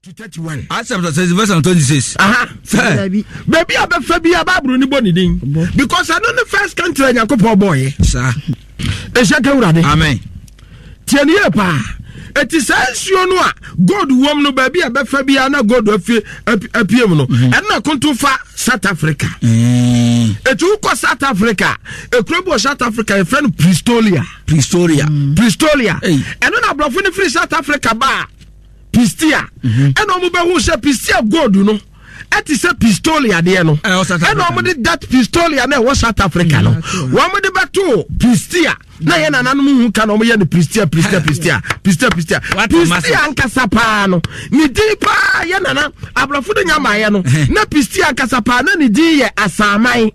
to 31. Acts chapter 6 verse 26. Baby abefa bia Bible ni boni din. Because I know the first country Nyankopon boy. Sir. Eshaka urade. Amen. Tianie pa. Eti sansuo no a God wom no baby abefa bia na God apiem no. And na konto fa South Africa. Etu ko South Africa. Ekrobo South Africa e friend Pretoria. And na brofo ni free South Africa ba. Pistia. And omo be hu se Pistia God no. Eti se Pistolia de no. And omo de that Pistolia na wo South Africa no. Wo de beto Pistia. Na ye nananom hu ka no mo ye ne Pistia. Pistia ankasa pa no. Ni di pa ye nana abrafo de nyama ye no. Na Pistia ankasa pa na ni di ye asaman.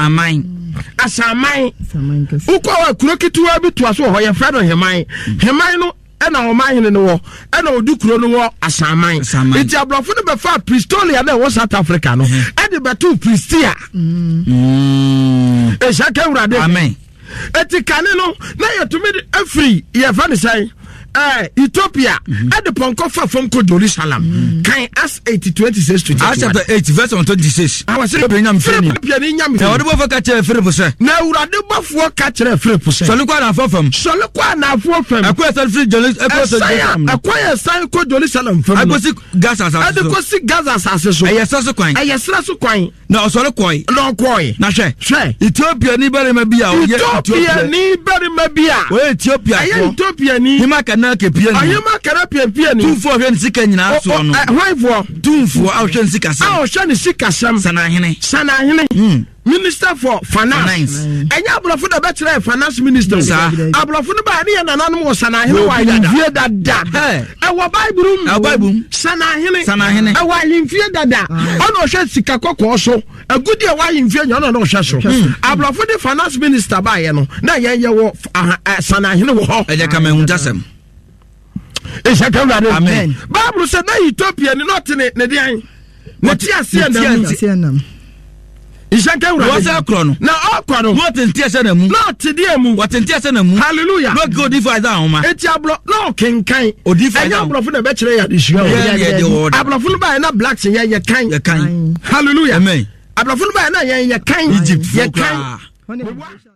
Uko wa kurokitu wa bitu aso ho ye fra no heman no ena o mahene no wo ena odukuro no wo asaman enti abrofo no be fa Pistolia na wo South Africa no e de betu Pistia e shaka urade amen eti kane no na yetumi afri ye fa ne sai Ethiopia at the Ponkofa from Jerusalem. Can Acts 8:26 to 21. Chapter 8 verse 26. I was saying now the boy catch a free person. Now the buffalo catch a free person. So look at for from. So look at now for from. Acquire free Jerusalem. Acquire sign called Jerusalem from. I go see Gaza. I go see Gaza as I saw coin. I saw coin. No, so coin. No coin. Na share. Ethiopia ni bari mabia. Ethiopia ni bari mabia. Ethiopia ni. Na kepian ayema kara pian ni tumfo hwe nsika nyina so no hwefo tumfo a hwe nsika sam a hwe ne sika sam sana hene Minister for Finance enya abrofo da betre finance minister abrofo no ba ne nananom wo sana hene wa yimfie dada e wo Bible sana hene e wa yimfie dada ono hwe sika kokko so agudi e wa yimfie nya ono no hwe so abrofo de finance minister ba ye no na ye wo sana hene wo ho e de kamen dasem Amen. Bible said na Ethiopia ni not ne dian. What ya see na. Ishaka ura. What's a chrono? Na okwa no. What in tia na mu? Not dia mu. What in tia na mu? Hallelujah. Not go defy that ma. Eti ablo no kenkan. Odify that. Abrofo na be kire ya disua. Abrofo no ba na blacks ye kan. Hallelujah. Amen. Abrofo no ba na ye kan. Egypt.